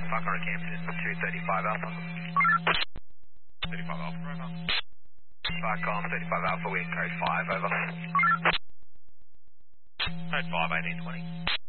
Park on Campton is 235 Alpha. 35 Alpha, over. Park on 35 Alpha, wind code 5, over. Code 5, 1820.